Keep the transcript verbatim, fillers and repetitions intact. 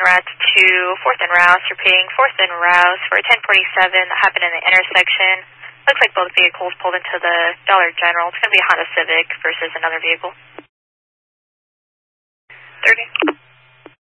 en route to fourth and Rouse, repeating fourth and Rouse for a ten forty-seven that happened in the intersection. Looks like both vehicles pulled into the Dollar General. It's going to be a Honda Civic versus another vehicle. thirty.